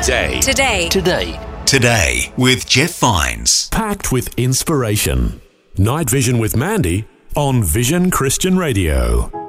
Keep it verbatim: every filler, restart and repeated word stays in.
Today. Today. Today. Today with Jeff Vines. Packed with inspiration. Night Vision with Mandy on Vision Christian Radio.